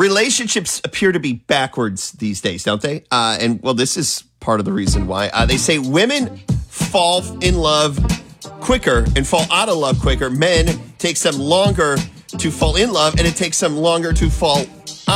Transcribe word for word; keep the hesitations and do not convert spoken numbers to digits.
Relationships appear to be backwards these days, don't they? Uh, and, well, this is part of the reason why. Uh, they say women fall in love quicker and fall out of love quicker. Men takes them longer to fall in love, and it takes them longer to fall